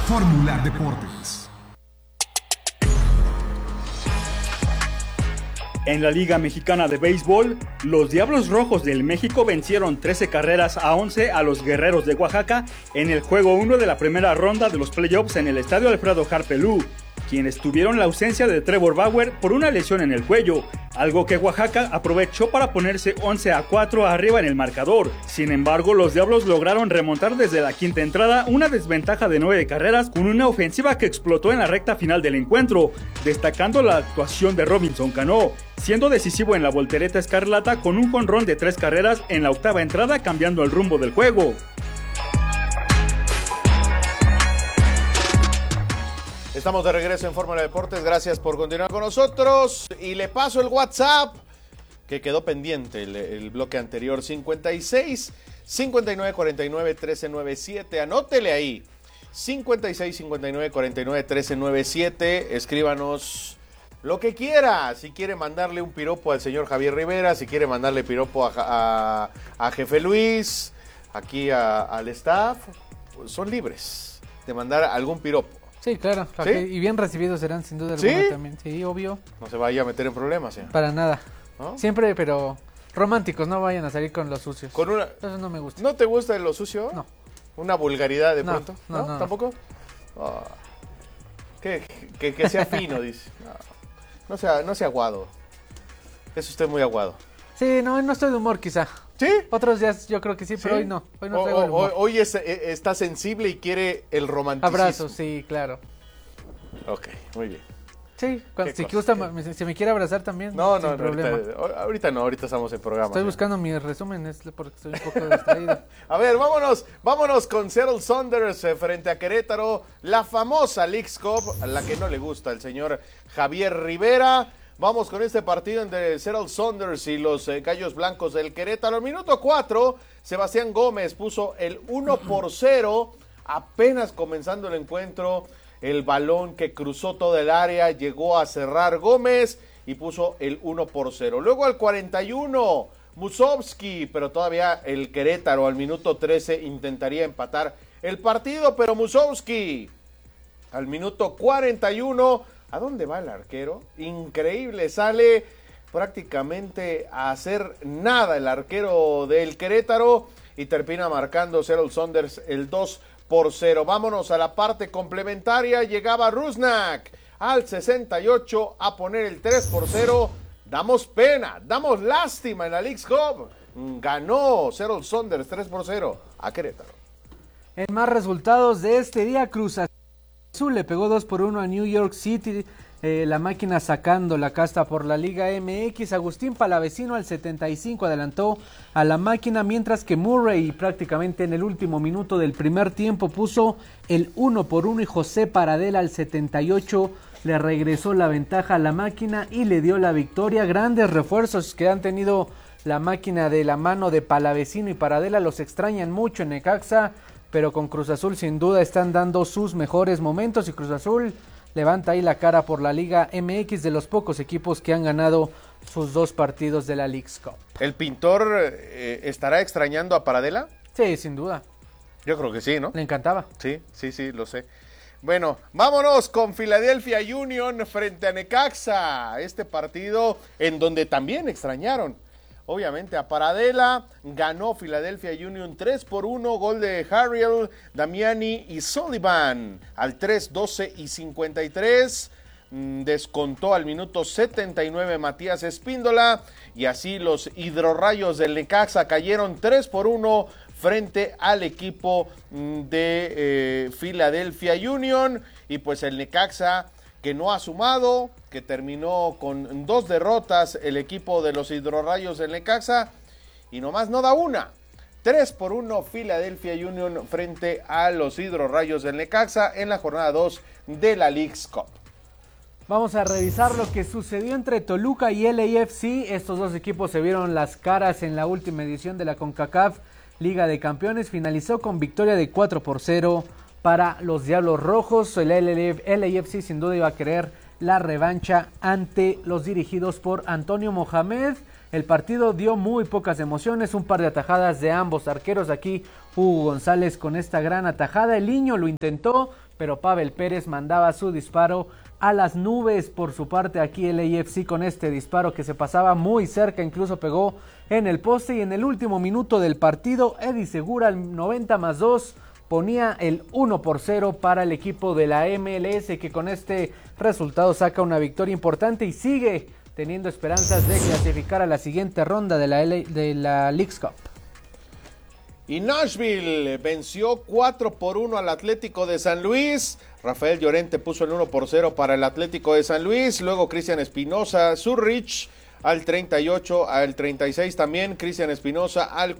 Fórmula Deportes. En la Liga Mexicana de Béisbol, los Diablos Rojos del México vencieron 13 carreras a 11 a los Guerreros de Oaxaca en el juego 1 de la primera ronda de los playoffs en el Estadio Alfredo Harpelú, quienes tuvieron la ausencia de Trevor Bauer por una lesión en el cuello, algo que Oaxaca aprovechó para ponerse 11-4 arriba en el marcador. Sin embargo, los Diablos lograron remontar desde la quinta entrada una desventaja de 9 carreras con una ofensiva que explotó en la recta final del encuentro, destacando la actuación de Robinson Cano, siendo decisivo en la voltereta escarlata con un jonrón de 3 carreras en la octava entrada, cambiando el rumbo del juego. Estamos de regreso en Fórmula Deportes, gracias por continuar con nosotros y le paso el WhatsApp que quedó pendiente el bloque anterior, 56 59 49 13 97, anótele ahí, 56 59 49 13 97, escríbanos lo que quiera, si quiere mandarle un piropo al señor Javier Rivera, si quiere mandarle piropo a Jefe Luis, aquí al staff, pues son libres de mandar algún piropo. Sí, claro. ¿Sí? Y bien recibidos serán sin duda alguna también. Sí, obvio. No se vaya a meter en problemas, ¿sí? Para nada. ¿No? Siempre, pero románticos, no vayan a salir con los sucios. Con una... Eso no me gusta. ¿No te gusta lo sucio? No. ¿Una vulgaridad de No, pronto? no. ¿Tampoco? Oh. Que sea fino, dice. No sea aguado. Es usted muy aguado. Sí, no estoy de humor quizá. ¿Sí? Otros días yo creo que sí, pero hoy no. Hoy no traigo el humor. Hoy está sensible y quiere el romanticismo. Abrazos, sí, claro. Ok, muy bien. Sí, si gusta, si me quiere abrazar también, No, sin problema. Ahorita no, ahorita estamos en programa. Estoy buscando mi resumen, es porque estoy un poco distraído. A ver, vámonos con Seattle Sounders frente a Querétaro, la famosa Leagues Cup, a la que no le gusta el señor Javier Rivera. Vamos con este partido entre Seattle Sounders y los Gallos Blancos del Querétaro. Al minuto 4, Sebastián Gómez puso el 1-0, apenas comenzando el encuentro. El balón que cruzó toda el área llegó a cerrar Gómez y puso el 1-0. Luego al 41, Musovski, pero todavía el Querétaro al minuto 13 intentaría empatar el partido, pero Musovski al minuto 41, ¿a dónde va el arquero? Increíble, sale prácticamente a hacer nada el arquero del Querétaro y termina marcando Seattle Sounders el 2-0. Vámonos a la parte complementaria. Llegaba Rusnak al 68 a poner el 3-0. Damos pena, damos lástima en la Leagues Cup. Ganó Seattle Sounders 3-0 a Querétaro. En más resultados de este día, Cruz Azul le pegó 2-1 a New York City. La máquina sacando la casta por la Liga MX. Agustín Palavecino al 75 adelantó a la máquina, mientras que Murray prácticamente en el último minuto del primer tiempo puso el 1-1 y José Paradela al 78 le regresó la ventaja a la máquina y le dio la victoria. Grandes refuerzos que han tenido la máquina de la mano de Palavecino y Paradela, los extrañan mucho en Necaxa, pero con Cruz Azul sin duda están dando sus mejores momentos y Cruz Azul levanta ahí la cara por la Liga MX, de los pocos equipos que han ganado sus 2 partidos de la Leagues Cup. ¿El pintor estará extrañando a Paradela? Sí, sin duda. Yo creo que sí, ¿no? Le encantaba. Sí, lo sé. Bueno, vámonos con Philadelphia Union frente a Necaxa. Este partido en donde también extrañaron, obviamente, a Paradela. Ganó Philadelphia Union 3-1, gol de Harriel, Damiani y Sullivan al 3, 12 y 53. Descontó al minuto 79 Matías Espíndola y así los hidrorrayos del Necaxa cayeron 3-1 frente al equipo de Philadelphia Union. Y pues el Necaxa, que no ha sumado, que terminó con 2 derrotas el equipo de los hidrorrayos del Necaxa y nomás no da una. 3-1 Philadelphia Union frente a los hidrorrayos del Necaxa en la jornada 2 de la Leagues Cup. Vamos a revisar lo que sucedió entre Toluca y LAFC. Estos dos equipos se vieron las caras en la última edición de la CONCACAF Liga de Campeones. Finalizó con victoria de 4-0 para los Diablos Rojos. El LAFC sin duda iba a querer la revancha ante los dirigidos por Antonio Mohamed. El partido dio muy pocas emociones, un par de atajadas de ambos arqueros. Aquí Hugo González con esta gran atajada, el Niño lo intentó, pero Pavel Pérez mandaba su disparo a las nubes. Por su parte aquí el AFC con este disparo que se pasaba muy cerca, incluso pegó en el poste, y en el último minuto del partido Eddie Segura al 90+2 ponía el 1-0 para el equipo de la MLS, que con este resultado saca una victoria importante y sigue teniendo esperanzas de clasificar a la siguiente ronda de la Leagues Cup. Y Nashville venció 4-1 al Atlético de San Luis. Rafael Llorente puso el 1-0 para el Atlético de San Luis. Luego Cristian Espinosa, Zurich al 38, al 36 también. Cristian Espinosa al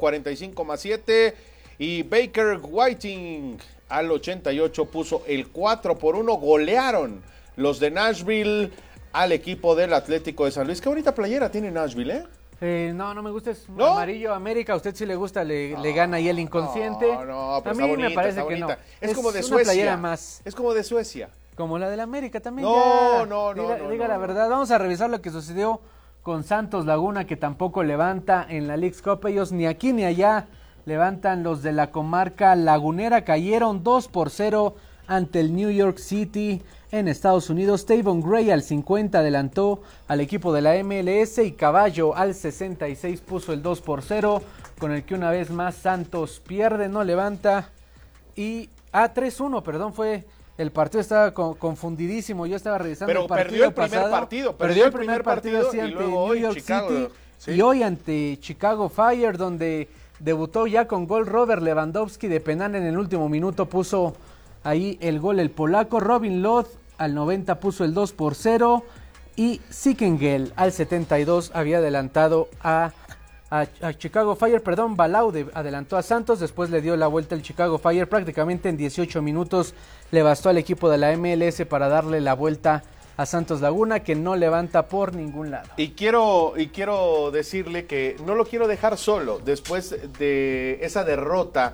45+7. Y Baker Whiting al 88 puso el 4-1. Golearon los de Nashville al equipo del Atlético de San Luis. Qué bonita playera tiene Nashville, No me gusta, es ¿no? Amarillo América. A usted si le gusta, le gana ahí el inconsciente. No, pero a mí está bonita, me parece está que bonita. no. Es como de una Suecia. playera más. Es como de Suecia. Como la del América también. No, ya. no, Diga la verdad. Vamos a revisar lo que sucedió con Santos Laguna, que tampoco levanta en la Leagues Cup. Ellos ni aquí ni allá levantan. Los de la comarca lagunera cayeron 2-0 ante el New York City en Estados Unidos. Tavon Gray al 50 adelantó al equipo de la MLS y Caballo al 66 puso el 2-0, con el que una vez más Santos pierde, no levanta. Y 3-1, perdón, fue el partido, estaba confundidísimo. Yo estaba revisando pero el partido perdió el pasado. primer partido. Perdió el primer partido, sí, y ante luego New hoy York Chicago, City. sí. Y hoy ante Chicago Fire, donde debutó ya con gol Robert Lewandowski de penal en el último minuto, puso ahí el gol el polaco. Robin Lod al 90 puso el 2-0 y Sikengel al 72 había adelantado a Chicago Fire, perdón, Balaude adelantó a Santos, después le dio la vuelta el Chicago Fire, prácticamente en 18 minutos le bastó al equipo de la MLS para darle la vuelta a Santos Laguna, que no levanta por ningún lado. Y quiero decirle que no lo quiero dejar solo después de esa derrota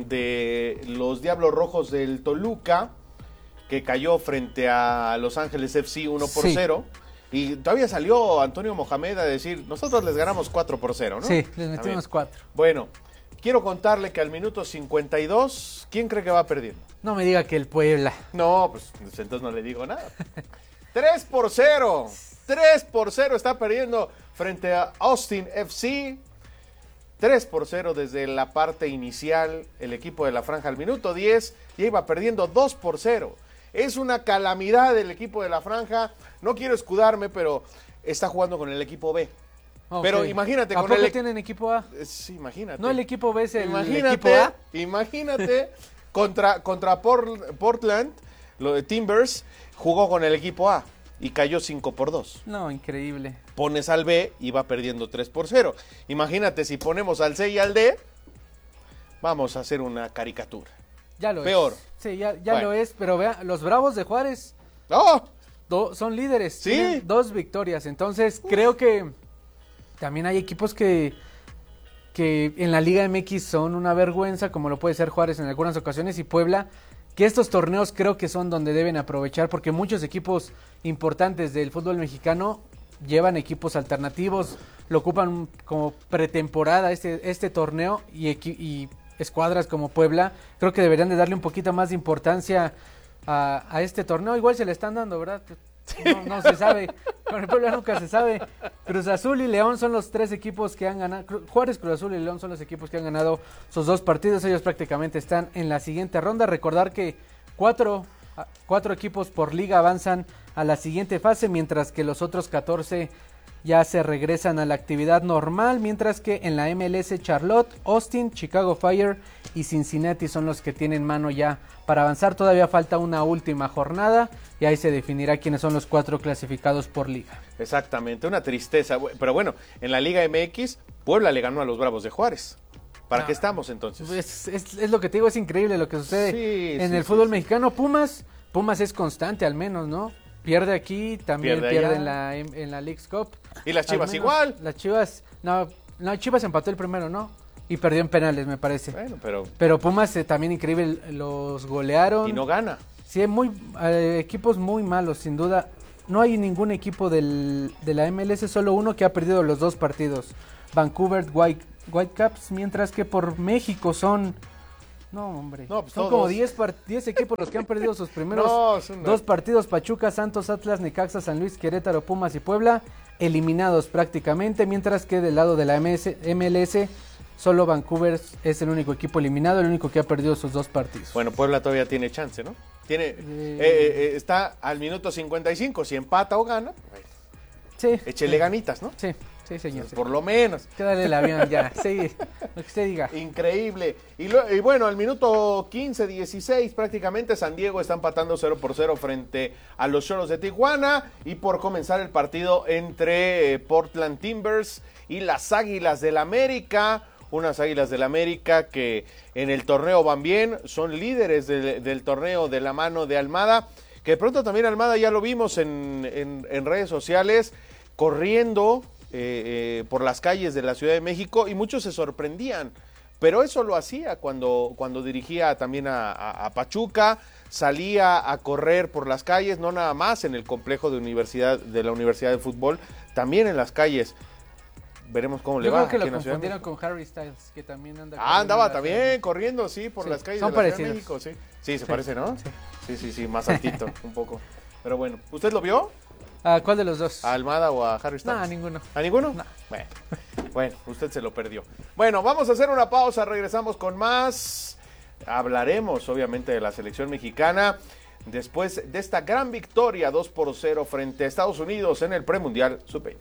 de los Diablos Rojos del Toluca, que cayó frente a Los Ángeles FC 1-0. Y todavía salió Antonio Mohamed a decir, nosotros les ganamos 4-0, ¿no? Sí, les metimos 4. Bueno, quiero contarle que al minuto 52, ¿quién cree que va perdiendo? No me diga que el Puebla. No, pues entonces no le digo nada. 3-0. 3-0 está perdiendo frente a Austin FC. 3-0 desde la parte inicial, el equipo de la Franja al minuto 10, ya iba perdiendo 2-0. Es una calamidad el equipo de la Franja. No quiero escudarme, pero está jugando con el equipo B. Okay. Pero imagínate. ¿A poco tienen equipo A? Sí, imagínate. No, el equipo B es el equipo A. Imagínate, contra Portland, lo de Timbers, jugó con el equipo A y cayó 5-2. No, increíble. Pones al B y va perdiendo 3-0. Imagínate si ponemos al C y al D, vamos a hacer una caricatura. Ya lo Peor. es. Sí, ya bueno. Lo es, pero vea, los Bravos de Juárez son líderes. ¿Sí? Tienen 2 victorias, entonces creo que también hay equipos que en la Liga MX son una vergüenza, como lo puede ser Juárez en algunas ocasiones y Puebla, que estos torneos creo que son donde deben aprovechar, porque muchos equipos importantes del fútbol mexicano llevan equipos alternativos, lo ocupan como pretemporada este torneo y escuadras como Puebla, creo que deberían de darle un poquito más de importancia a este torneo. Igual se le están dando, ¿verdad? No se sabe, con el Puebla nunca se sabe. Cruz Azul y León son los 3 equipos que han ganado, Juárez, Cruz Azul y León son los equipos que han ganado sus 2 partidos, ellos prácticamente están en la siguiente ronda. Recordar que 4 equipos por liga avanzan a la siguiente fase, mientras que los otros 14 ya se regresan a la actividad normal, mientras que en la MLS Charlotte, Austin, Chicago Fire y Cincinnati son los que tienen mano ya para avanzar. Todavía falta una última jornada y ahí se definirá quiénes son los 4 clasificados por liga. Exactamente, una tristeza, pero bueno, en la Liga MX Puebla le ganó a los Bravos de Juárez. ¿Para qué estamos entonces? Es lo que te digo, es increíble lo que sucede en el fútbol mexicano. Pumas es constante al menos, ¿no? Pierde aquí, también pierde en la Leagues Cup. ¿Y las Chivas igual? Las Chivas, no, Chivas empató el primero, ¿no? Y perdió en penales, me parece. Bueno, pero Pumas también increíble, los golearon. Y no gana. Sí, equipos muy malos, sin duda. no hay ningún equipo de la MLS, solo uno que ha perdido los 2 partidos. Vancouver Whitecaps, mientras que por México son... No, hombre. No, pues son todos. como 10 equipos los que han perdido sus primeros 2 partidos. Pachuca, Santos, Atlas, Necaxa, San Luis, Querétaro, Pumas y Puebla, eliminados prácticamente, mientras que del lado de la MLS, solo Vancouver es el único equipo eliminado, el único que ha perdido sus 2 partidos. Bueno, Puebla todavía tiene chance, ¿no? Está al minuto 55, si empata o gana, pues, sí. échele ganitas, ¿no? Sí, señor. Pues, por lo menos. Quédale el avión ya, sí, lo que usted diga. Increíble. Y bueno, al minuto 15, 16 prácticamente San Diego está empatando 0-0 frente a los Xolos de Tijuana y por comenzar el partido entre Portland Timbers y las Águilas del América. Unas Águilas del América que en el torneo van bien, son líderes del torneo de la mano de Almada, que de pronto también Almada ya lo vimos en redes sociales, corriendo por las calles de la Ciudad de México y muchos se sorprendían, pero eso lo hacía cuando dirigía también a Pachuca, salía a correr por las calles, no nada más en el complejo de la Universidad de Fútbol, también en las calles. Veremos cómo le va. Yo creo que lo confundieron con Harry Styles, que también anda andaba también corriendo, sí, por las calles de la Ciudad de México, sí. Sí, se parece, ¿no? Sí, más altito, un poco. Pero bueno, ¿usted lo vio? ¿A cuál de los dos? ¿A Almada o a Harry Styles? No, a ninguno. ¿A ninguno? No. Bueno, usted se lo perdió. Bueno, vamos a hacer una pausa, regresamos con más. Hablaremos, obviamente, de la selección mexicana después de esta gran victoria 2-0 frente a Estados Unidos en el Premundial Sub-20.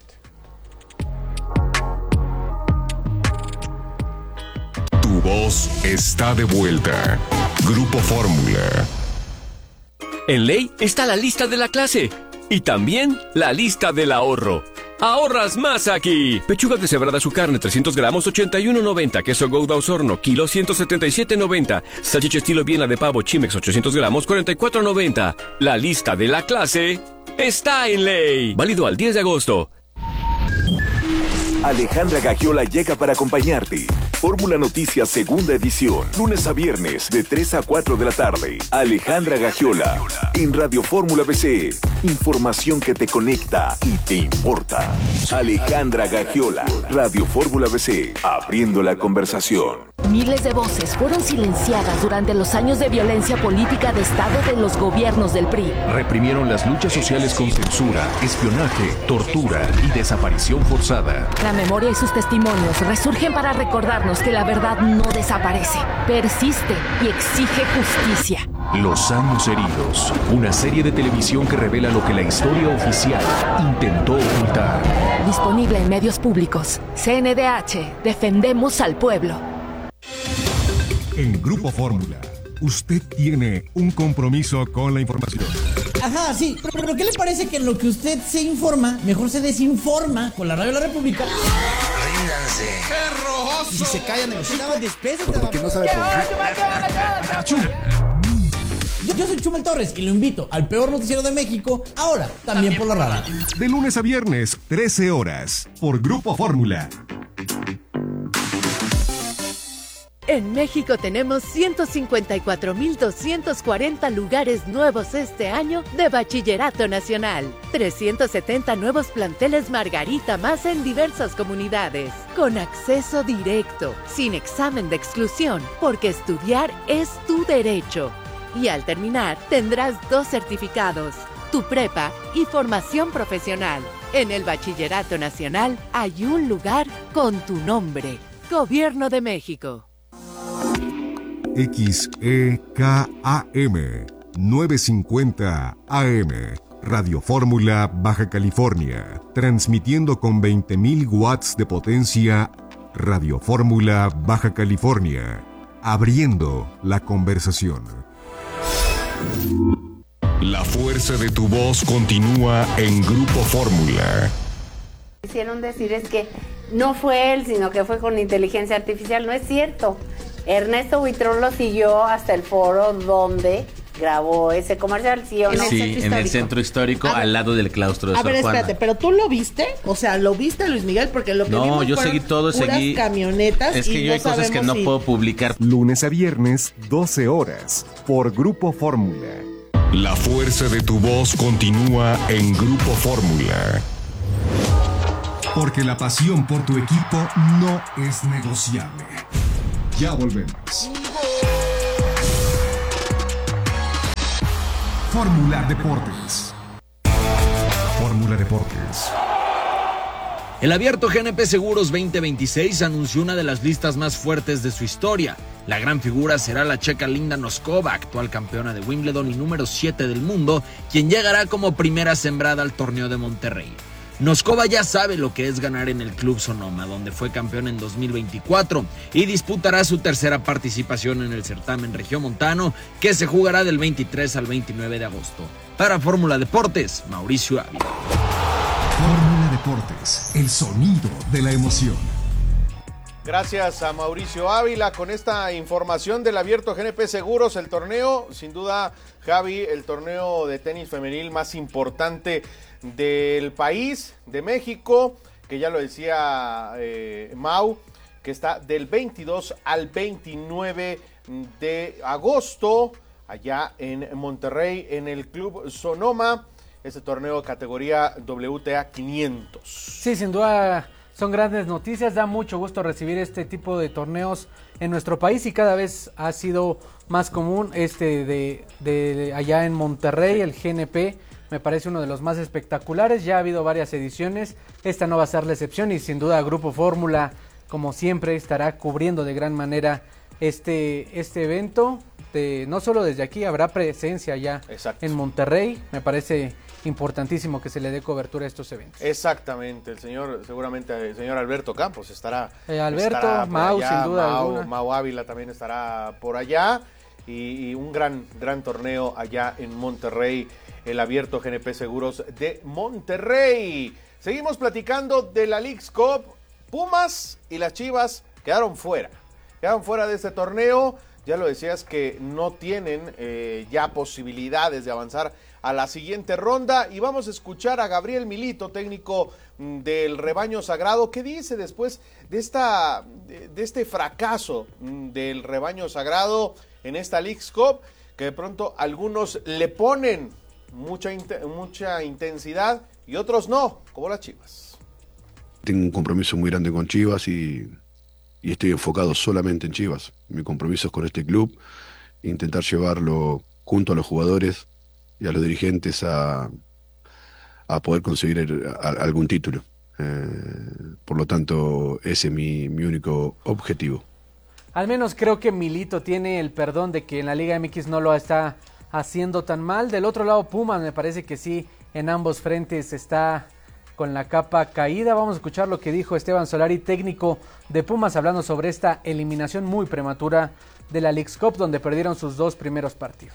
Tu voz está de vuelta. Grupo Fórmula. En Ley está la lista de la clase y también la lista del ahorro. ¡Ahorras más aquí! Pechuga deshebrada su carne, 300 gramos, 81.90. Queso Gouda Osorno, kilo, 177.90. Salchicha estilo Viena de pavo Chimex, 800 gramos, 44.90. La lista de la clase está en Ley. Válido al 10 de agosto. Alejandra Gagiola llega para acompañarte. Fórmula Noticias segunda edición, lunes a viernes de 3 a 4 de la tarde. Alejandra Gagiola en Radio Fórmula BC. Información que te conecta y te importa. Alejandra Gagiola, Radio Fórmula BC, abriendo la conversación. Miles de voces fueron silenciadas durante los años de violencia política de Estado de los gobiernos del PRI. Reprimieron las luchas sociales con censura, espionaje, tortura y desaparición forzada. La memoria y sus testimonios resurgen para recordarnos que la verdad no desaparece, persiste y exige justicia. Los años heridos, una serie de televisión que revela lo que la historia oficial intentó ocultar. Disponible en medios públicos. CNDH, defendemos al pueblo. En Grupo Fórmula, usted tiene un compromiso con la información. Ajá, sí, pero ¿qué le parece que en lo que usted se informa, mejor se desinforma con la Radio de la República? Ríndanse. ¡Qué rojoso! Y se callan en los porque no sabe producir. Yo soy Chumel Torres y lo invito al peor noticiero de México, ahora también por la radio. De lunes a viernes, 13 horas, por Grupo Fórmula. En México tenemos 154,240 lugares nuevos este año de Bachillerato Nacional. 370 nuevos planteles Margarita más en diversas comunidades. Con acceso directo, sin examen de exclusión, porque estudiar es tu derecho. Y al terminar tendrás 2 certificados, tu prepa y formación profesional. En el Bachillerato Nacional hay un lugar con tu nombre. Gobierno de México. XEKAM 950 AM Radio Fórmula Baja California, transmitiendo con 20.000 watts de potencia. Radio Fórmula Baja California, abriendo la conversación. La fuerza de tu voz continúa en Grupo Fórmula. Quisieron decir es que no fue él, sino que fue con inteligencia artificial. No es cierto. Ernesto Buitrón lo siguió hasta el foro donde grabó ese comercial, ¿sí o no? Sí, en el centro histórico, al lado del claustro de Sor Juana. Espérate, ¿pero tú lo viste? O sea, ¿lo viste, Luis Miguel? Porque lo que no, yo seguí todo, seguí camionetas. Es que yo hay cosas que no puedo publicar. Lunes a viernes, 12 horas, por Grupo Fórmula. La fuerza de tu voz continúa en Grupo Fórmula. Porque la pasión por tu equipo no es negociable. Ya volvemos. Fórmula Deportes. Fórmula Deportes. El Abierto GNP Seguros 2026 anunció una de las listas más fuertes de su historia. La gran figura será la checa Linda Noskova, actual campeona de Wimbledon y número 7 del mundo, quien llegará como primera sembrada al torneo de Monterrey. Noskova ya sabe lo que es ganar en el Club Sonoma, donde fue campeón en 2024, y disputará su tercera participación en el certamen regiomontano, que se jugará del 23 al 29 de agosto. Para Fórmula Deportes, Mauricio Ávila. Fórmula Deportes, el sonido de la emoción. Gracias a Mauricio Ávila con esta información del Abierto GNP Seguros, el torneo, sin duda, Javi, el torneo de tenis femenil más importante del país, de México, que ya lo decía Mau, que está del 22 al 29 de agosto, allá en Monterrey, en el Club Sonoma, este torneo categoría WTA 500. Sí, sin duda son grandes noticias, da mucho gusto recibir este tipo de torneos en nuestro país y cada vez ha sido más común de allá en Monterrey, el GNP. Me parece uno de los más espectaculares, ya ha habido varias ediciones, esta no va a ser la excepción y sin duda Grupo Fórmula, como siempre, estará cubriendo de gran manera este evento. No solo desde aquí, habrá presencia ya en Monterrey, me parece importantísimo que se le dé cobertura a estos eventos. Exactamente, seguramente el señor Alberto Campos estará. Estará Mau, allá, sin duda alguna. Mau Ávila también estará por allá y un gran torneo allá en Monterrey, el Abierto GNP Seguros de Monterrey. Seguimos platicando de la Leagues Cup. Pumas y las Chivas quedaron fuera de este torneo. Ya lo decías que no tienen ya posibilidades de avanzar a la siguiente ronda y vamos a escuchar a Gabriel Milito, técnico del Rebaño Sagrado, que dice después de este fracaso del Rebaño Sagrado en esta Leagues Cup, que de pronto algunos le ponen mucha intensidad y otros no, como las Chivas. Tengo un compromiso muy grande con Chivas y estoy enfocado solamente en Chivas. Mi compromiso es con este club, intentar llevarlo junto a los jugadores y a los dirigentes a poder conseguir algún título. Por lo tanto, ese es mi único objetivo. Al menos creo que Milito tiene el perdón de que en la Liga MX no lo está haciendo tan mal. Del otro lado, Pumas me parece que sí, en ambos frentes está con la capa caída. Vamos a escuchar lo que dijo Esteban Solari, técnico de Pumas, hablando sobre esta eliminación muy prematura de la Leagues Cup, donde perdieron sus 2 primeros partidos.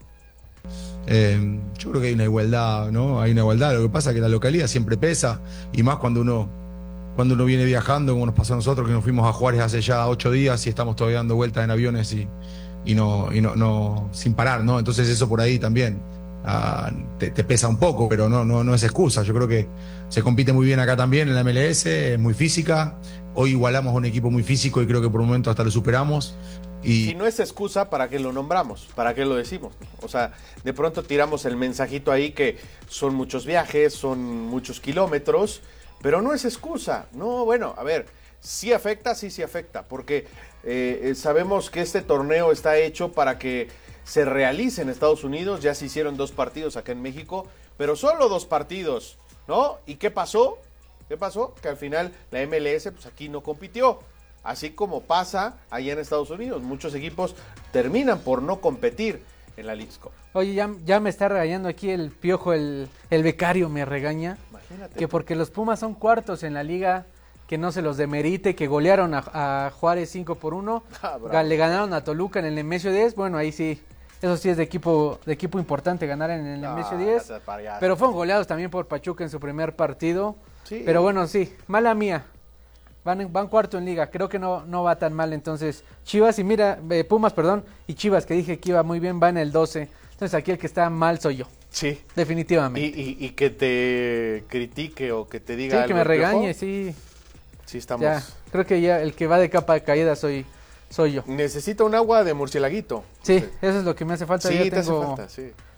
Yo creo que hay una igualdad, ¿no? Hay una igualdad. Lo que pasa es que la localidad siempre pesa, y más cuando uno viene viajando, como nos pasó a nosotros, que nos fuimos a Juárez hace ya 8 días y estamos todavía dando vueltas en aviones y no sin parar, ¿no? Entonces eso por ahí también te pesa un poco, pero no es excusa. Yo creo que se compite muy bien acá también en la MLS, es muy física. Hoy igualamos a un equipo muy físico y creo que por un momento hasta lo superamos. Y si no es excusa, ¿para qué lo nombramos? ¿Para qué lo decimos? O sea, de pronto tiramos el mensajito ahí que son muchos viajes, son muchos kilómetros, pero no es excusa. No, bueno, a ver, sí afecta, porque sabemos que este torneo está hecho para que se realice en Estados Unidos. Ya se hicieron 2 partidos acá en México, pero solo 2 partidos, ¿no? ¿Y qué pasó? Que al final la MLS pues aquí no compitió. Así como pasa allá en Estados Unidos, muchos equipos terminan por no competir en la Leagues Cup. Oye, ya me está regañando aquí el Piojo, el becario me regaña. Imagínate. Que porque los Pumas son cuartos en la liga, que no se los demerite, que golearon a Juárez 5-1, le ganaron a Toluca en el Nemesio 10, bueno, ahí sí, eso sí es de equipo importante ganar en el Nemesio 10, pero fueron goleados también por Pachuca en su primer partido, sí. Pero bueno, sí, mala mía. Van cuarto en liga, creo que no va tan mal. Entonces Chivas Pumas, y Chivas, que dije que iba muy bien, va en el 12. Entonces aquí el que está mal soy yo. Sí. Definitivamente. Y que te critique o que te diga algo. Sí, que me regañe, sí. Sí, estamos. Ya, creo que ya el que va de capa de caída soy yo. Necesita un agua de murcielaguito. Sí, eso es lo que me hace falta. Sí, ya te hace falta, sí.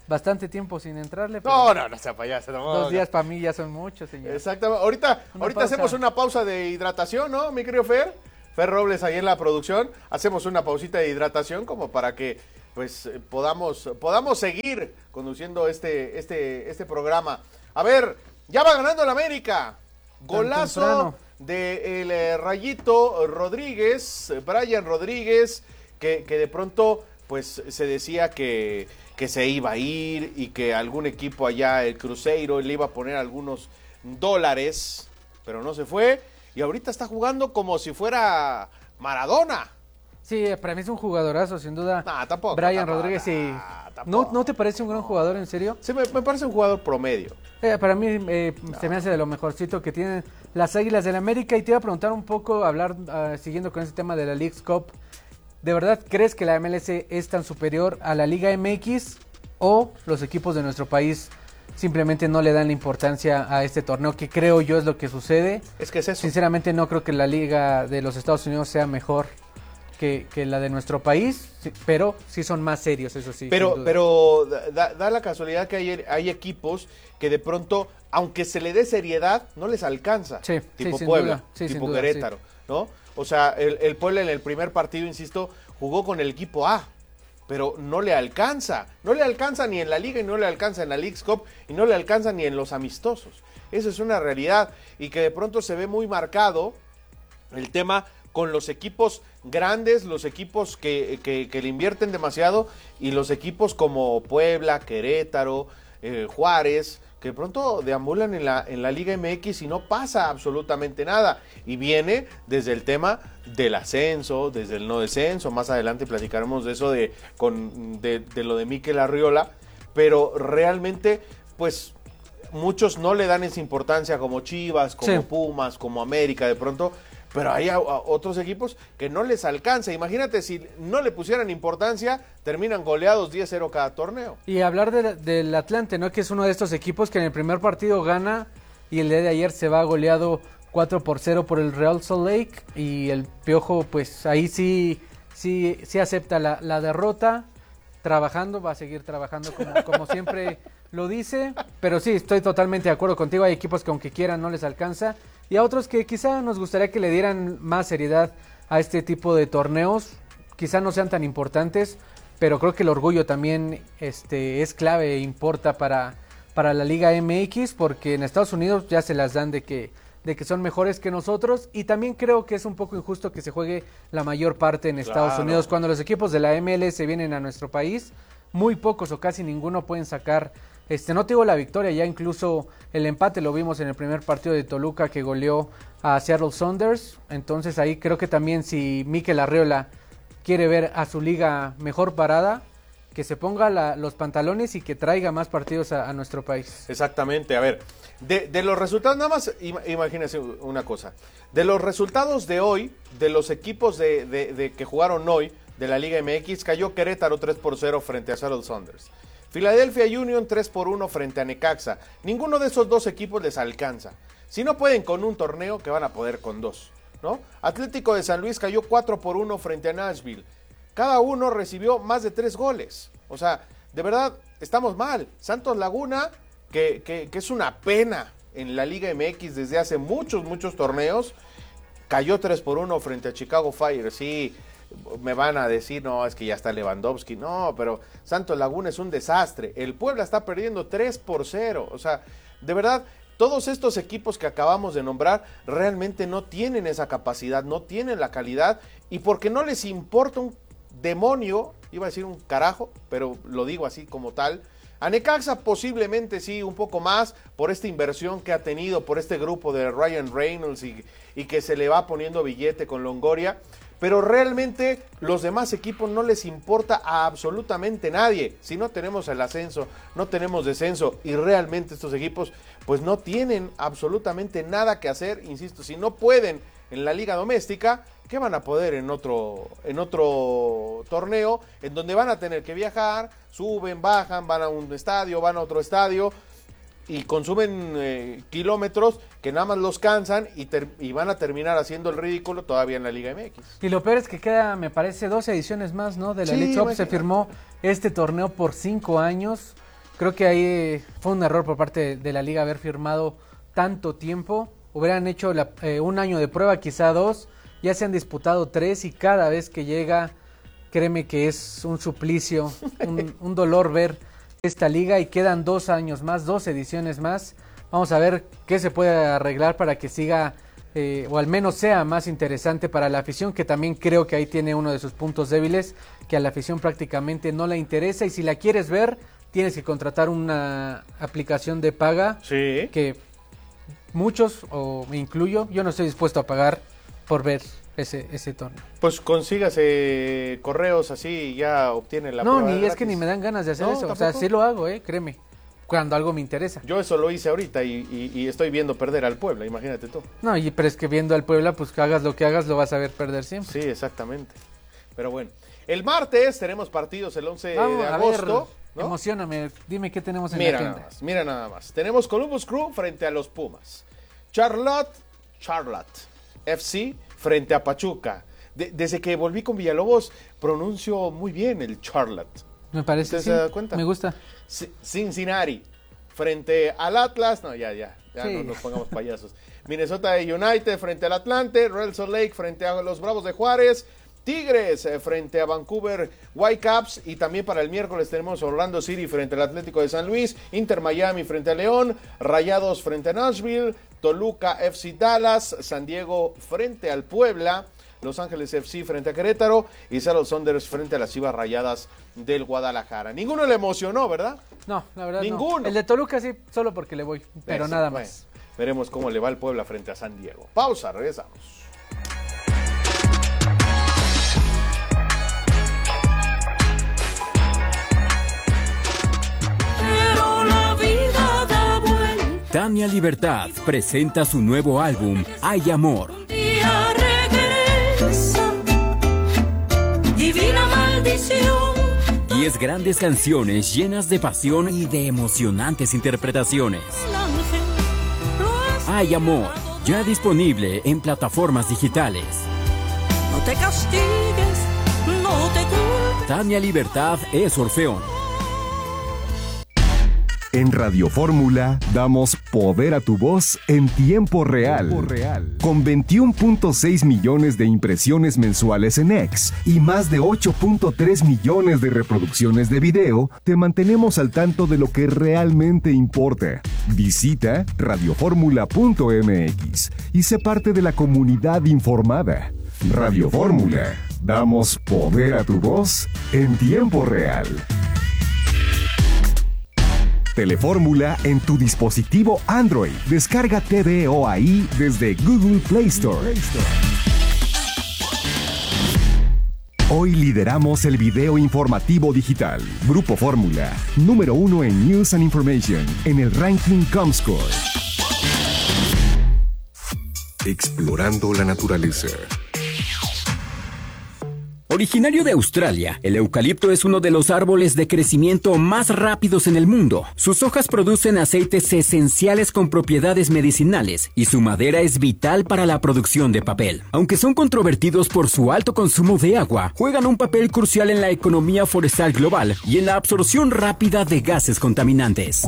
bastante tiempo sin entrarle. Pero No sea payaso. No, 2 días para mí ya son muchos, señor. Exactamente. Ahorita hacemos una pausa de hidratación, ¿no, mi querido Fer? Fer Robles ahí en la producción. Hacemos una pausita de hidratación como para que pues podamos seguir conduciendo este programa. A ver, ya va ganando el América. Golazo del Rayito Rodríguez, Brian Rodríguez, que de pronto pues se decía que se iba a ir y que algún equipo allá, el Cruzeiro, le iba a poner algunos dólares, pero no se fue. Y ahorita está jugando como si fuera Maradona. Sí, para mí es un jugadorazo, sin duda. Tampoco. Brian Rodríguez, sí. ¿No te parece un gran jugador, en serio? Sí, me parece un jugador promedio. Para mí se me hace de lo mejorcito que tienen las Águilas del América. Y te iba a preguntar un poco, siguiendo con ese tema de la Leagues Cup. ¿De verdad crees que la MLS es tan superior a la Liga MX o los equipos de nuestro país simplemente no le dan la importancia a este torneo, que creo yo es lo que sucede? Es que es eso. Sinceramente no creo que la Liga de los Estados Unidos sea mejor que la de nuestro país, pero sí son más serios, eso sí. Pero da la casualidad que hay equipos que de pronto, aunque se le dé seriedad, no les alcanza. Sí, tipo sí, Puebla, sí, tipo Querétaro, ¿no? O sea, el Puebla en el primer partido, insisto, jugó con el equipo A, pero no le alcanza. No le alcanza ni en la Liga y no le alcanza en la Leagues Cup y no le alcanza ni en los amistosos. Eso es una realidad y que de pronto se ve muy marcado el tema con los equipos grandes, los equipos que le invierten demasiado y los equipos como Puebla, Querétaro, Juárez, que de pronto deambulan en la Liga MX y no pasa absolutamente nada. Y viene desde el tema del ascenso, desde el no descenso. Más adelante platicaremos de eso, de lo de Mikel Arriola. Pero realmente, pues, muchos no le dan esa importancia como Chivas, como Pumas, como América de pronto. Pero hay otros equipos que no les alcanza. Imagínate, si no le pusieran importancia, terminan goleados 10-0 cada torneo. Y hablar del Atlante, ¿no? Que es uno de estos equipos que en el primer partido gana y el día de ayer se va goleado 4-0 por el Real Salt Lake. Y el Piojo, pues ahí sí acepta la derrota. Trabajando, va a seguir trabajando como siempre lo dice. Pero sí, estoy totalmente de acuerdo contigo. Hay equipos que aunque quieran no les alcanza. Y a otros que quizá nos gustaría que le dieran más seriedad a este tipo de torneos. Quizá no sean tan importantes, pero creo que el orgullo también es clave e importa para la Liga MX, porque en Estados Unidos ya se las dan de que son mejores que nosotros. Y también creo que es un poco injusto que se juegue la mayor parte en Estados Unidos. Cuando los equipos de la MLS vienen a nuestro país, muy pocos o casi ninguno pueden sacar, no te digo la victoria, ya incluso el empate lo vimos en el primer partido de Toluca que goleó a Seattle Sounders. Entonces ahí creo que también, si Mikel Arriola quiere ver a su liga mejor parada, que se ponga los pantalones y que traiga más partidos a nuestro país. Exactamente. A ver, de los resultados, nada más imagínense una cosa, de los resultados de hoy, de los equipos de que jugaron hoy de la Liga MX, cayó Querétaro 3-0 frente a Seattle Sounders. Philadelphia Union 3-1 frente a Necaxa. Ninguno de esos dos equipos les alcanza. Si no pueden con un torneo, que van a poder con dos, ¿no? Atlético de San Luis cayó 4-1 frente a Nashville. Cada uno recibió más de 3 goles. O sea, de verdad, estamos mal. Santos Laguna, que es una pena en la Liga MX desde hace muchos torneos, cayó 3-1 frente a Chicago Fire. Sí, me van a decir, no, es que ya está Lewandowski. No, pero Santos Laguna es un desastre. El Puebla está perdiendo 3-0. O sea, de verdad, todos estos equipos que acabamos de nombrar realmente no tienen esa capacidad, no tienen la calidad, y porque no les importa un demonio, iba a decir un carajo, pero lo digo así como tal. A Necaxa posiblemente sí, un poco más por esta inversión que ha tenido, por este grupo de Ryan Reynolds y que se le va poniendo billete con Longoria, pero realmente los demás equipos no les importa a absolutamente nadie. Si no tenemos el ascenso, no tenemos descenso, y realmente estos equipos pues no tienen absolutamente nada que hacer. Insisto, si no pueden en la liga doméstica, ¿qué van a poder en otro torneo en donde van a tener que viajar, suben, bajan, van a un estadio, van a otro estadio y consumen kilómetros que nada más los cansan y van a terminar haciendo el ridículo todavía en la Liga MX? Y lo peor es que queda, me parece, 2 ediciones más, ¿no? De la League Cup. Se firmó este torneo por 5 años. creo que ahí fue un error por parte de la liga haber firmado tanto tiempo. Hubieran hecho un año de prueba, quizá 2, ya se han disputado 3 y cada vez que llega, créeme que es un suplicio, un dolor ver esta liga, y quedan 2 años más, 2 ediciones más. Vamos a ver qué se puede arreglar para que siga, o al menos sea más interesante para la afición, que también creo que ahí tiene uno de sus puntos débiles, que a la afición prácticamente no le interesa, y si la quieres ver, tienes que contratar una aplicación de paga, sí, que muchos, o me incluyo, yo no estoy dispuesto a pagar por ver ese torneo. Pues consígase correos así y ya obtiene la prueba No, ni gratis. es que ni me dan ganas de hacer eso. ¿Tampoco? O sea, sí lo hago, créeme, cuando algo me interesa. Yo eso lo hice ahorita y estoy viendo perder al Puebla, imagínate tú. No, pero es que viendo al Puebla, pues que hagas lo que hagas, lo vas a ver perder siempre. Sí, exactamente. Pero bueno, el martes tenemos partidos el 11 de agosto. ¿No? Emocióname, dime qué tenemos en la agenda. Mira nada más. Tenemos Columbus Crew frente a los Pumas. Charlotte FC frente a Pachuca. Desde que volví con Villalobos, pronuncio muy bien el Charlotte. Me parece, ¿Te das cuenta? Me gusta. Cincinnati frente al Atlas. No, ya sí. No nos pongamos payasos. Minnesota United frente al Atlante. Real Salt Lake frente a los Bravos de Juárez. Tigres frente a Vancouver Whitecaps, y también para el miércoles tenemos Orlando City frente al Atlético de San Luis, Inter Miami frente a León, Rayados frente a Nashville, Toluca FC Dallas, San Diego frente al Puebla, Los Ángeles FC frente a Querétaro y Seattle Sounders frente a las Chivas Rayadas del Guadalajara. Ninguno le emocionó, ¿verdad? No, la verdad ninguno. No. El de Toluca sí, solo porque le voy, pero nada más. Bueno, veremos cómo le va el Puebla frente a San Diego. Pausa, regresamos. Tania Libertad presenta su nuevo álbum, Hay Amor. Divina maldición. 10 grandes canciones llenas de pasión y de emocionantes interpretaciones. Hay Amor, ya disponible en plataformas digitales. No te castigues, no te culpes. Tania Libertad es Orfeón. En Radio Fórmula damos poder a tu voz en tiempo real. Con 21.6 millones de impresiones mensuales en X y más de 8.3 millones de reproducciones de video, te mantenemos al tanto de lo que realmente importa. Visita radioformula.mx y sé parte de la comunidad informada. Radio Fórmula, damos poder a tu voz en tiempo real. Telefórmula en tu dispositivo Android. Descarga TVO ahí desde Google Play Store. Hoy lideramos el video informativo digital. Grupo Fórmula, número 1 en News and Information, en el ranking Comscore. Explorando la naturaleza. Originario de Australia, el eucalipto es uno de los árboles de crecimiento más rápidos en el mundo. Sus hojas producen aceites esenciales con propiedades medicinales y su madera es vital para la producción de papel. Aunque son controvertidos por su alto consumo de agua, juegan un papel crucial en la economía forestal global y en la absorción rápida de gases contaminantes.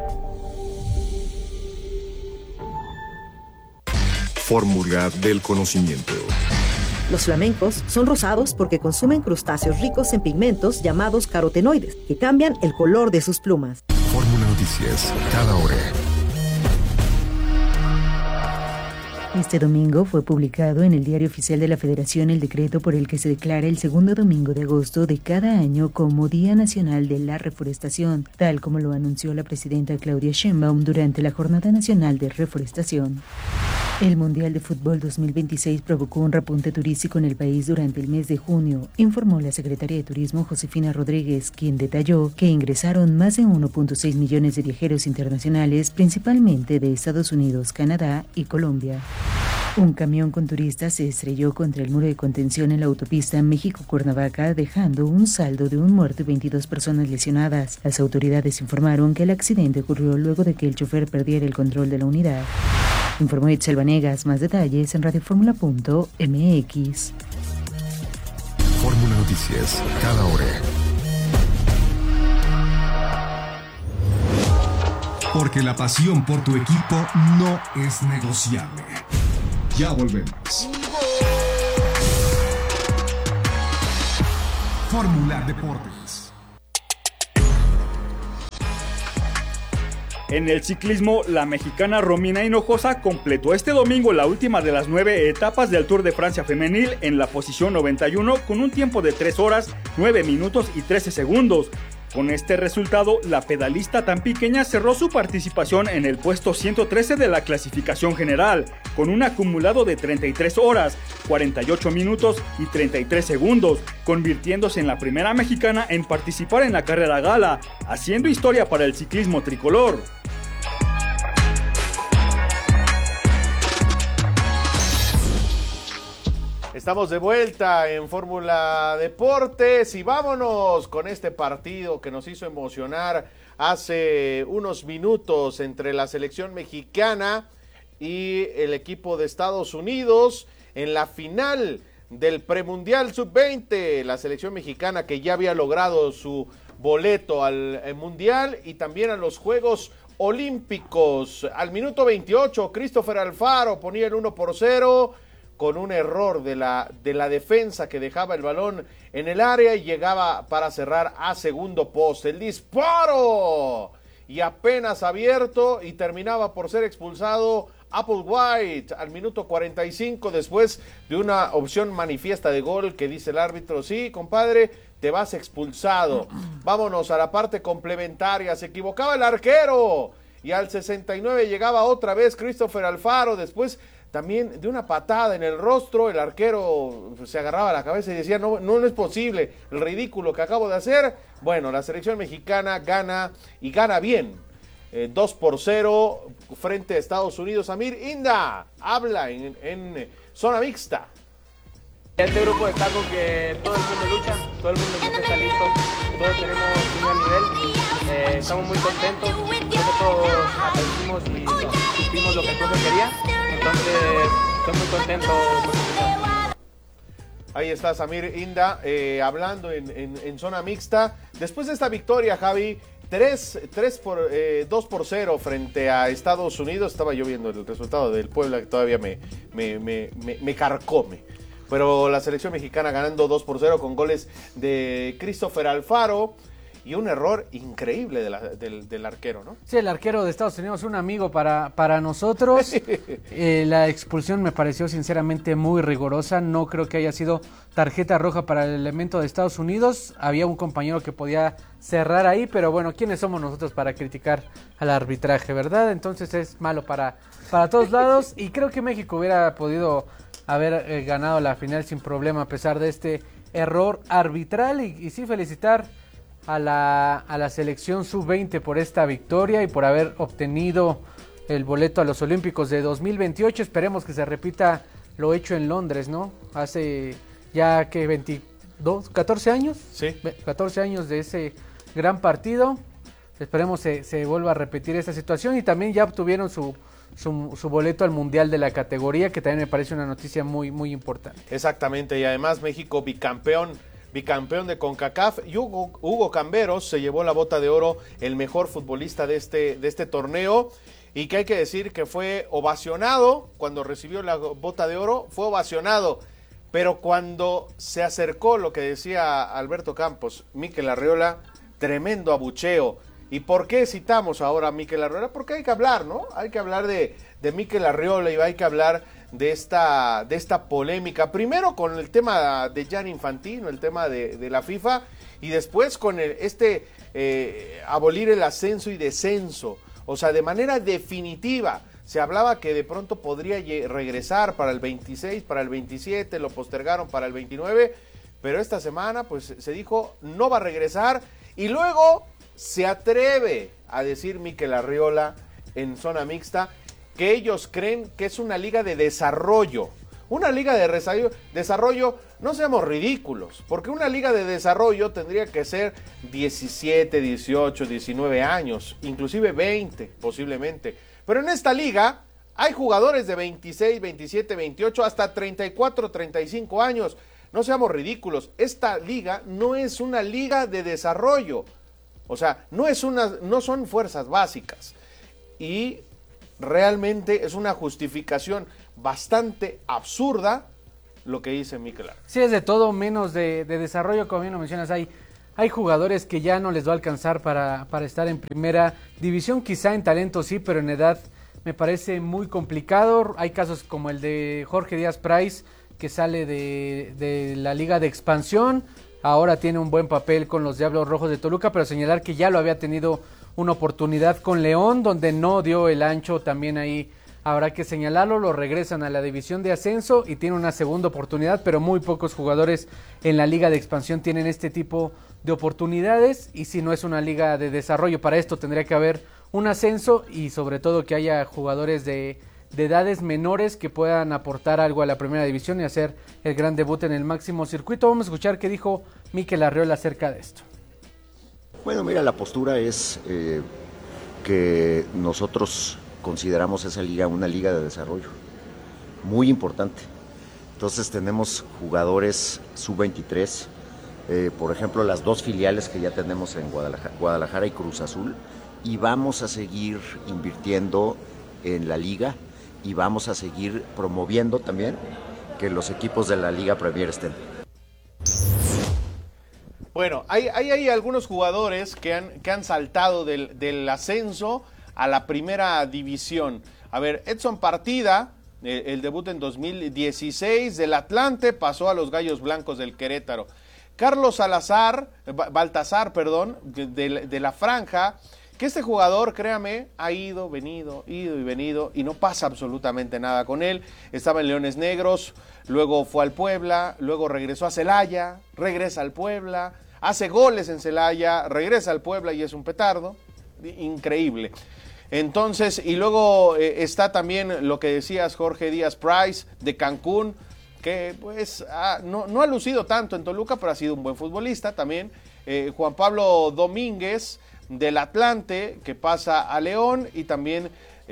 Fórmula del conocimiento. Los flamencos son rosados porque consumen crustáceos ricos en pigmentos llamados carotenoides, que cambian el color de sus plumas. Fórmula Noticias, cada hora. Este domingo fue publicado en el Diario Oficial de la Federación el decreto por el que se declara el segundo domingo de agosto de cada año como Día Nacional de la Reforestación, tal como lo anunció la presidenta Claudia Sheinbaum durante la Jornada Nacional de Reforestación. El Mundial de Fútbol 2026 provocó un repunte turístico en el país durante el mes de junio, informó la secretaria de Turismo Josefina Rodríguez, quien detalló que ingresaron más de 1.6 millones de viajeros internacionales, principalmente de Estados Unidos, Canadá y Colombia. Un camión con turistas se estrelló contra el muro de contención en la autopista México-Cuernavaca, dejando un saldo de un muerto y 22 personas lesionadas. Las autoridades informaron que el accidente ocurrió luego de que el chofer perdiera el control de la unidad. Informó Itzel Vanegas. Más detalles en radioformula.mx. Fórmula Noticias, cada hora. Porque la pasión por tu equipo no es negociable. Ya volvemos. Fórmula Deportes. En el ciclismo, la mexicana Romina Hinojosa completó este domingo la última de las 9 etapas del Tour de Francia femenil en la posición 91 con un tiempo de 3 horas, 9 minutos y 13 segundos. Con este resultado, la pedalista tampiqueña cerró su participación en el puesto 113 de la clasificación general, con un acumulado de 33 horas, 48 minutos y 33 segundos, convirtiéndose en la primera mexicana en participar en la carrera gala, haciendo historia para el ciclismo tricolor. Estamos de vuelta en Fórmula Deportes y vámonos con este partido que nos hizo emocionar hace unos minutos entre la selección mexicana y el equipo de Estados Unidos en la final del premundial sub-20. La selección mexicana que ya había logrado su boleto al mundial y también a los Juegos Olímpicos. Al minuto 28, Christopher Alfaro ponía el 1-0. Con un error de la defensa que dejaba el balón en el área y llegaba para cerrar a segundo poste. El disparo y apenas abierto y terminaba por ser expulsado Applewhite al minuto 45 después de una opción manifiesta de gol que dice el árbitro, sí, compadre, te vas expulsado. Vámonos a la parte complementaria, se equivocaba el arquero y al 69 llegaba otra vez Christopher Alfaro después también de una patada en el rostro, el arquero se agarraba la cabeza y decía, no es posible, el ridículo que acabo de hacer. Bueno, la selección mexicana gana y gana bien, 2-0 frente a Estados Unidos. Amir Inda habla en zona mixta. Este grupo está con que todo el mundo lucha, todo el mundo siempre está listo, todos tenemos un buen nivel, estamos muy contentos, creo que todos aprendimos y supimos lo que el profe quería, entonces estoy muy contento por eso. Ahí está Samir Inda hablando en zona mixta. Después de esta victoria, Javi, 2-0 frente a Estados Unidos. Estaba yo viendo el resultado del Puebla que todavía me carcome. Pero la selección mexicana ganando 2-0 con goles de Christopher Alfaro y un error increíble del arquero, ¿no? Sí, el arquero de Estados Unidos, un amigo para nosotros. La expulsión me pareció sinceramente muy rigurosa. No creo que haya sido tarjeta roja para el elemento de Estados Unidos. Había un compañero que podía cerrar ahí, pero bueno, ¿quiénes somos nosotros para criticar al arbitraje, verdad? Entonces es malo para todos lados y creo que México hubiera podido haber ganado la final sin problema a pesar de este error arbitral y sí felicitar a la selección sub-20 por esta victoria y por haber obtenido el boleto a los Olímpicos de 2028. Esperemos que se repita lo hecho en Londres, ¿no? Hace ya que 14 años. Sí. 14 años de ese gran partido. Esperemos se vuelva a repetir esta situación y también ya obtuvieron su boleto al Mundial de la categoría, que también me parece una noticia muy, muy importante. Exactamente, y además México bicampeón de CONCACAF, y Hugo Camberos se llevó la bota de oro, el mejor futbolista de este torneo, y que hay que decir que fue ovacionado, cuando recibió la bota de oro, fue ovacionado, pero cuando se acercó, lo que decía Alberto Campos, Mikel Arriola, tremendo abucheo. ¿Y por qué citamos ahora a Mikel Arriola? Porque hay que hablar, ¿no? Hay que hablar de Mikel Arriola y hay que hablar de esta polémica. Primero con el tema de Gianni Infantino, el tema de la FIFA, y después con abolir el ascenso y descenso. O sea, de manera definitiva. Se hablaba que de pronto podría regresar para el 26, para el 27, lo postergaron para el 29, pero esta semana pues se dijo no va a regresar y luego se atreve a decir Mikel Arriola en zona mixta que ellos creen que es una liga de desarrollo. Una liga de desarrollo, no seamos ridículos, porque una liga de desarrollo tendría que ser 17, 18, 19 años, inclusive 20 posiblemente. Pero en esta liga hay jugadores de 26, 27, 28, hasta 34, 35 años. No seamos ridículos, esta liga no es una liga de desarrollo. O sea, no son fuerzas básicas. y realmente es una justificación bastante absurda lo que dice Mikel Arreola. Sí, es de todo menos de desarrollo, como bien lo mencionas. Hay jugadores que ya no les va a alcanzar para estar en primera división, quizá en talento sí, pero en edad me parece muy complicado. Hay casos como el de Jorge Díaz Price, que sale de la Liga de Expansión, ahora tiene un buen papel con los Diablos Rojos de Toluca, pero señalar que ya lo había tenido una oportunidad con León, donde no dio el ancho, también ahí habrá que señalarlo. Lo regresan a la división de ascenso y tiene una segunda oportunidad, pero muy pocos jugadores en la Liga de Expansión tienen este tipo de oportunidades, y si no es una liga de desarrollo, para esto tendría que haber un ascenso y sobre todo que haya jugadores de edades menores que puedan aportar algo a la primera división y hacer el gran debut en el máximo circuito. Vamos a escuchar qué dijo Mikel Arreola acerca de esto. Bueno, mira, la postura es que nosotros consideramos esa liga una liga de desarrollo muy importante. Entonces tenemos jugadores sub-23, por ejemplo las 2 filiales que ya tenemos en Guadalajara y Cruz Azul, y vamos a seguir invirtiendo en la liga y vamos a seguir promoviendo también que los equipos de la Liga Premier estén. Bueno, hay algunos jugadores que han saltado del ascenso a la primera división. A ver, Edson Partida, el debut en 2016 del Atlante, pasó a los Gallos Blancos del Querétaro. Carlos Baltasar, de la Franja, que este jugador, créame, ha ido y venido y no pasa absolutamente nada con él. Estaba en Leones Negros, luego fue al Puebla, luego regresó a Celaya, regresa al Puebla, hace goles en Celaya, regresa al Puebla y es un petardo. Increíble. Entonces, y luego está también lo que decías, Jorge Díaz Price de Cancún, que pues no ha lucido tanto en Toluca, pero ha sido un buen futbolista también. Juan Pablo Domínguez del Atlante, que pasa a León, y también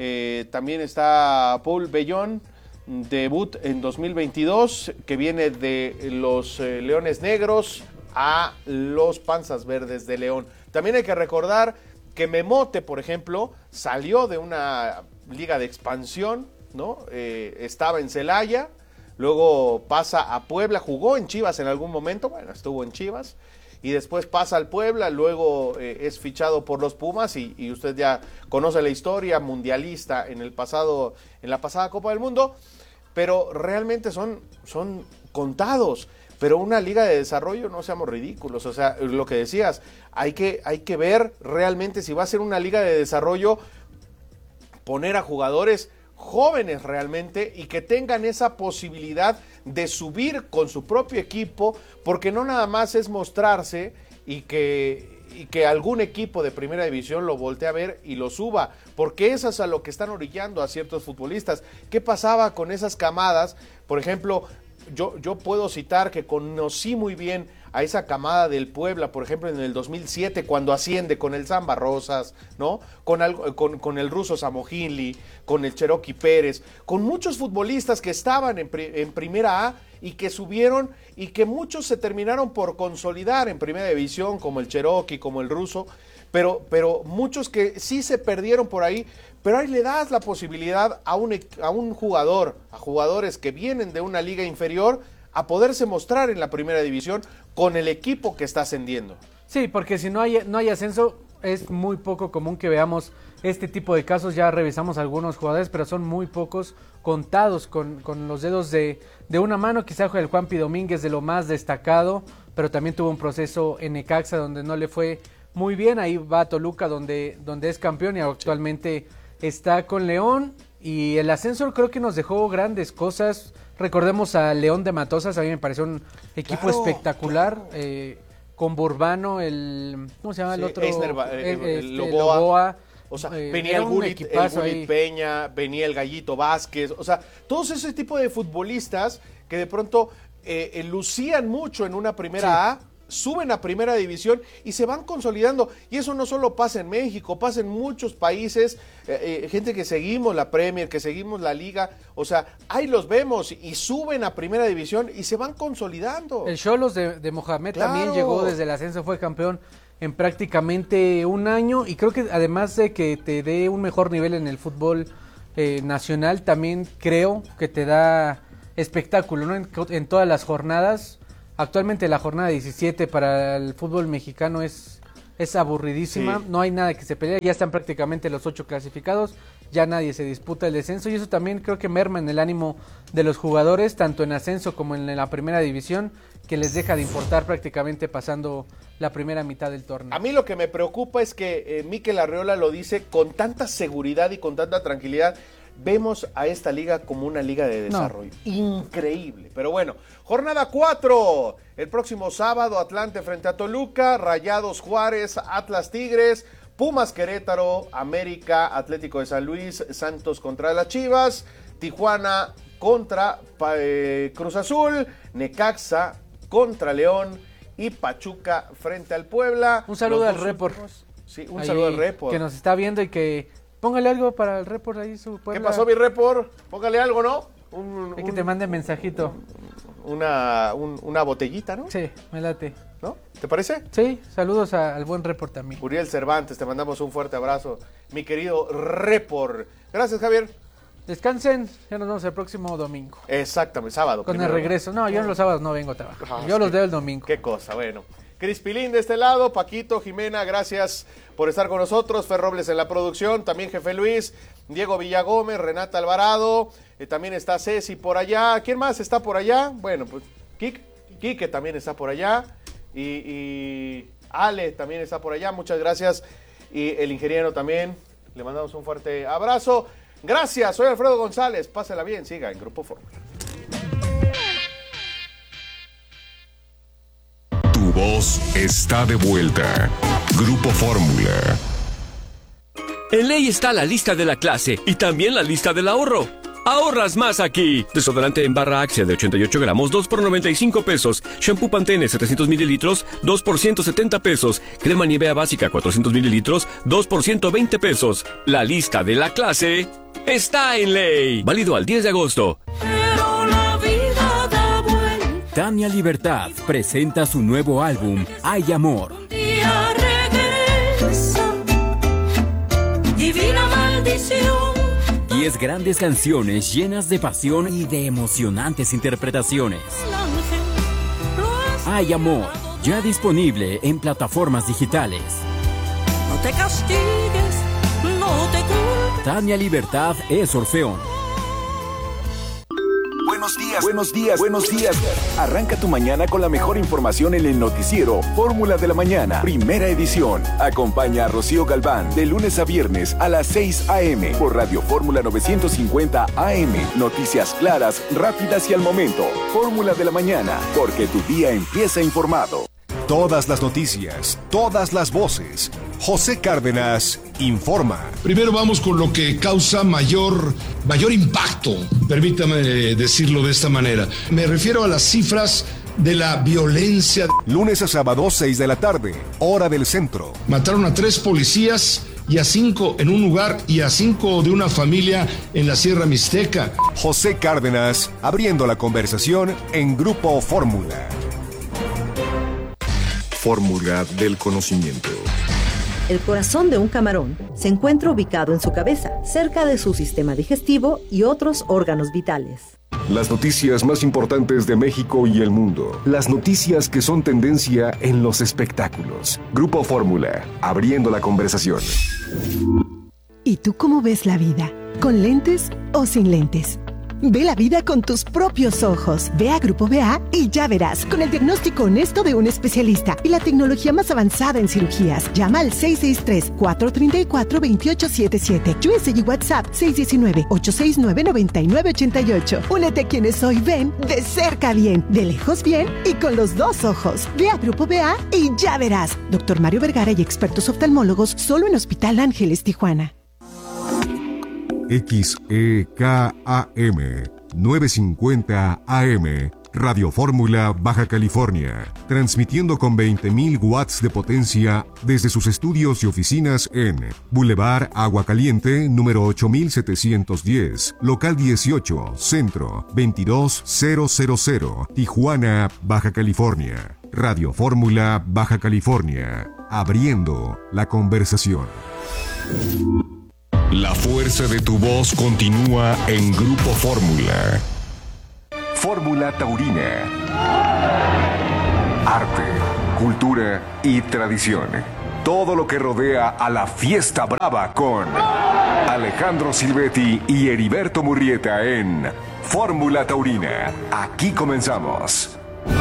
está Paul Bellón, debut en 2022, que viene de los Leones Negros a los Panzas Verdes de León. También hay que recordar que Memote, por ejemplo, salió de una liga de expansión, ¿no? Estaba en Celaya, luego pasa a Puebla, jugó en Chivas en algún momento, bueno, estuvo en Chivas, y después pasa al Puebla, luego es fichado por los Pumas, y usted ya conoce la historia, mundialista en la pasada Copa del Mundo, pero realmente son contados. Pero una liga de desarrollo, no seamos ridículos, o sea, lo que decías, hay que ver realmente si va a ser una liga de desarrollo, poner a jugadores jóvenes realmente y que tengan esa posibilidad de subir con su propio equipo, porque no nada más es mostrarse y que algún equipo de primera división lo voltee a ver y lo suba, porque eso es a lo que están orillando a ciertos futbolistas. ¿Qué pasaba con esas camadas? Por ejemplo, yo puedo citar que conocí muy bien a esa camada del Puebla, por ejemplo, en el 2007, cuando asciende con el Zamba Rosas, ¿no? Con el ruso Samogili, con el Cherokee Pérez, con muchos futbolistas que estaban en Primera A y que subieron y que muchos se terminaron por consolidar en Primera División, como el Cherokee, como el ruso, pero muchos que sí se perdieron por ahí. Pero ahí le das la posibilidad a un jugador, a jugadores que vienen de una liga inferior, a poderse mostrar en la primera división con el equipo que está ascendiendo. Sí, porque si no hay ascenso, es muy poco común que veamos este tipo de casos. Ya revisamos algunos jugadores, pero son muy pocos, contados con los dedos de una mano. Quizá el Juanpi Domínguez de lo más destacado, pero también tuvo un proceso en Necaxa donde no le fue muy bien. Ahí va a Toluca donde es campeón y actualmente está con León, y el ascenso creo que nos dejó grandes cosas. Recordemos a León de Matosas, a mí me pareció un equipo espectacular, con Burbano, ¿cómo se llama el otro? El Loboa. O sea, venía el Gulit Peña, venía el Gallito Vázquez, o sea, todos ese tipo de futbolistas que de pronto lucían mucho en una primera A, suben a primera división y se van consolidando, y eso no solo pasa en México, pasa en muchos países, gente que seguimos la Premier, que seguimos la Liga, o sea, ahí los vemos y suben a primera división y se van consolidando. El Xolos de Mohamed también llegó desde el ascenso, fue campeón en prácticamente un año, y creo que además de que te dé un mejor nivel en el fútbol nacional, también creo que te da espectáculo, ¿no? En todas las jornadas. Actualmente la jornada 17 para el fútbol mexicano es aburridísima, sí. No hay nada que se pelee, ya están prácticamente los 8 clasificados, ya nadie se disputa el descenso, y eso también creo que merma en el ánimo de los jugadores, tanto en ascenso como en la primera división, que les deja de importar prácticamente pasando la primera mitad del torneo. A mí lo que me preocupa es que Mikel Arriola lo dice con tanta seguridad y con tanta tranquilidad. Vemos a esta liga como una liga de desarrollo. No. Increíble. Pero bueno, jornada 4. El próximo sábado, Atlante frente a Toluca, Rayados Juárez, Atlas Tigres, Pumas Querétaro, América, Atlético de San Luis, Santos contra las Chivas, Tijuana contra Cruz Azul, Necaxa contra León y Pachuca frente al Puebla. Un saludo al Report. Sí, un saludo al Report. Que nos está viendo y que póngale algo para el Report ahí, su Puebla. ¿Qué pasó, mi Report? Póngale algo, ¿no? Hay que te mande mensajito. Una botellita, ¿no? Sí, me late. ¿No? ¿Te parece? Sí, saludos al buen Report también. Uriel Cervantes, te mandamos un fuerte abrazo, mi querido Report. Gracias, Javier. Descansen, ya nos vemos el próximo domingo. Exactamente, sábado. Con el regreso. No, yo los sábados no vengo a trabajar. Yo los veo el domingo. Qué cosa, bueno. Crispilín de este lado, Paquito, Jimena, gracias por estar con nosotros. Fer Robles en la producción, también Jefe Luis, Diego Villagómez, Renata Alvarado, también está Ceci por allá. ¿Quién más está por allá? Bueno, pues Quique también está por allá y Ale también está por allá. Muchas gracias. Y el ingeniero también, le mandamos un fuerte abrazo. Gracias, soy Alfredo González, pásela bien, siga en Grupo Fórmula. Tu voz está de vuelta. Grupo Fórmula. En Ley está la lista de la clase y también la lista del ahorro. Ahorras más aquí. Desodorante en barra Axia de 88 gramos, 2 por 95 pesos. Shampoo Pantene 700 mililitros, 2 por 170 pesos. Crema Nivea básica 400 mililitros, 2 por 120 pesos. La lista de la clase está en Ley. Válido al 10 de agosto. Pero la vida da vuelta. Tania Libertad presenta su nuevo álbum, Hay Amor. Un día regresa, divina maldición. 10 grandes canciones llenas de pasión y de emocionantes interpretaciones. Hay Amor, ya disponible en plataformas digitales. No te castigues, no te culpes. Tania Libertad es Orfeón. Buenos días. Arranca tu mañana con la mejor información en el noticiero Fórmula de la Mañana, primera edición. Acompaña a Rocío Galván de lunes a viernes a las 6 a.m. por Radio Fórmula 950 AM. Noticias claras, rápidas y al momento. Fórmula de la Mañana, porque tu día empieza informado. Todas las noticias, todas las voces. José Cárdenas informa. Primero vamos con lo que causa mayor impacto, permítame decirlo de esta manera. Me refiero a las cifras de la violencia. Lunes a sábado, 6 de la tarde, hora del centro. Mataron a 3 policías y a 5 en un lugar y a 5 de una familia en la Sierra Mixteca. José Cárdenas abriendo la conversación en Grupo Fórmula. Fórmula del conocimiento. El corazón de un camarón se encuentra ubicado en su cabeza, cerca de su sistema digestivo y otros órganos vitales. Las noticias más importantes de México y el mundo. Las noticias que son tendencia en los espectáculos. Grupo Fórmula, abriendo la conversación. ¿Y tú cómo ves la vida? ¿Con lentes o sin lentes? Ve la vida con tus propios ojos. Ve a Grupo BA y ya verás, con el diagnóstico honesto de un especialista y la tecnología más avanzada en cirugías. Llama al 663-434-2877. USA y WhatsApp 619-869-9988. Únete a quienes hoy ven de cerca bien, de lejos bien y con los dos ojos. Ve a Grupo BA y ya verás. Dr. Mario Vergara y expertos oftalmólogos solo en Hospital Ángeles, Tijuana. XEKAM 950 AM, Radio Fórmula, Baja California, transmitiendo con 20.000 watts de potencia desde sus estudios y oficinas en Boulevard Agua Caliente, número 8710, local 18, centro 22000, Tijuana, Baja California. Radio Fórmula, Baja California. abriendo la conversación. La fuerza de tu voz continúa en Grupo Fórmula. Fórmula Taurina. Arte, cultura y tradición. Todo lo que rodea a la fiesta brava con Alejandro Silvetti y Heriberto Murrieta en Fórmula Taurina. Aquí comenzamos.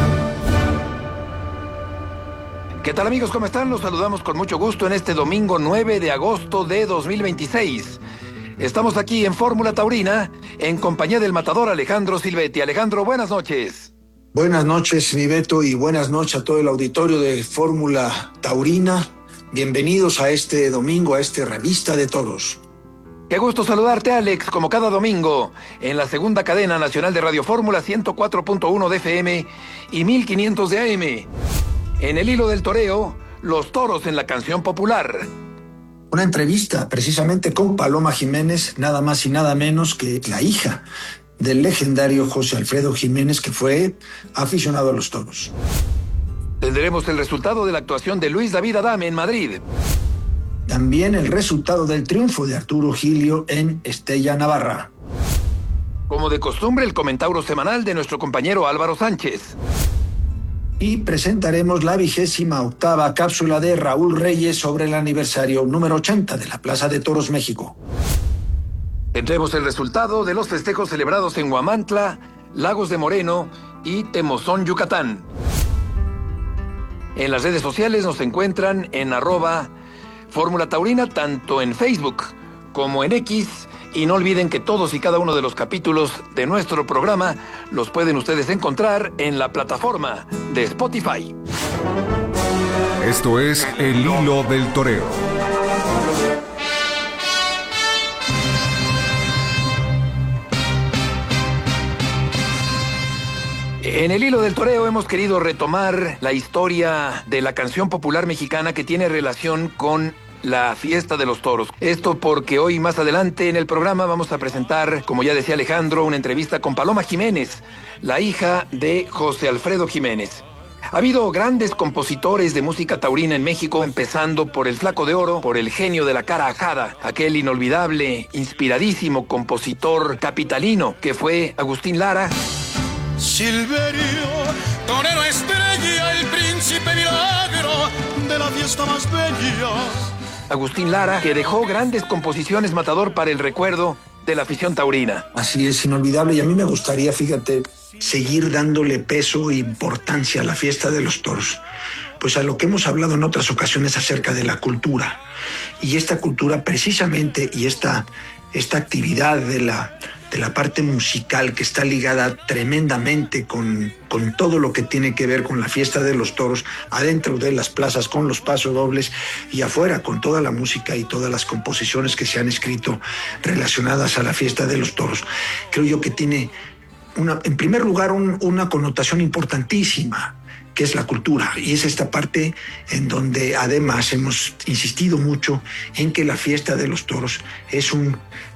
¿Qué tal, amigos? ¿Cómo están? Los saludamos con mucho gusto en este domingo 9 de agosto de 2026. Estamos aquí en Fórmula Taurina en compañía del matador Alejandro Silvetti. Alejandro, buenas noches. Buenas noches, mi Beto, y buenas noches a todo el auditorio de Fórmula Taurina. Bienvenidos a este domingo, a esta revista de toros. Qué gusto saludarte, Alex, como cada domingo, en la segunda cadena nacional de Radio Fórmula 104.1 de FM y 1500 de AM. En el hilo del toreo, los toros en la canción popular. Una entrevista precisamente con Paloma Jiménez, nada más y nada menos que la hija del legendario José Alfredo Jiménez, que fue aficionado a los toros. Tendremos el resultado de la actuación de Luis David Adame en Madrid. También el resultado del triunfo de Arturo Gilio en Estella, Navarra. Como de costumbre, el comentario semanal de nuestro compañero Álvaro Sánchez. Y presentaremos la 28ª cápsula de Raúl Reyes sobre el aniversario número 80 de la Plaza de Toros México. Tendremos el resultado de los festejos celebrados en Huamantla, Lagos de Moreno y Temozón, Yucatán. En las redes sociales nos encuentran en @Fórmula Taurina, tanto en Facebook como en X. Y no olviden que todos y cada uno de los capítulos de nuestro programa los pueden ustedes encontrar en la plataforma de Spotify. Esto es El Hilo del Toreo. En el hilo del toreo hemos querido retomar la historia de la canción popular mexicana que tiene relación con la fiesta de los toros. Esto porque hoy más adelante en el programa vamos a presentar, como ya decía Alejandro, una entrevista con Paloma Jiménez, la hija de José Alfredo Jiménez. Ha habido grandes compositores de música taurina en México, empezando por el Flaco de Oro, por el genio de la cara ajada, aquel inolvidable, inspiradísimo compositor capitalino que fue Agustín Lara. Silverio, torero estrella, el príncipe milagro de la fiesta más bella. Agustín Lara, que dejó grandes composiciones, matador, para el recuerdo de la afición taurina. Así es, inolvidable, y a mí me gustaría, fíjate, seguir dándole peso e importancia a la fiesta de los toros. Pues a lo que hemos hablado en otras ocasiones acerca de la cultura. Y esta cultura precisamente, y esta actividad de la parte musical que está ligada tremendamente con todo lo que tiene que ver con la fiesta de los toros, adentro de las plazas con los pasodobles y afuera con toda la música y todas las composiciones que se han escrito relacionadas a la fiesta de los toros. Creo yo que tiene en primer lugar una connotación importantísima, que es la cultura, y es esta parte en donde además hemos insistido mucho en que la fiesta de los toros es un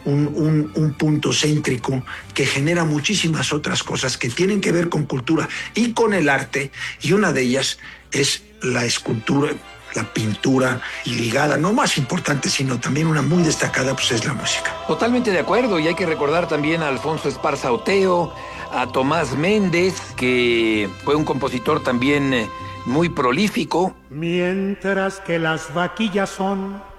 punto céntrico que genera muchísimas otras cosas que tienen que ver con cultura y con el arte, y una de ellas es la escultura, la pintura, y ligada, no más importante, sino también una muy destacada, pues es la música. Totalmente de acuerdo, y hay que recordar también a Alfonso Esparza Oteo, a Tomás Méndez, que fue un compositor también muy prolífico. Mientras que las vaquillas son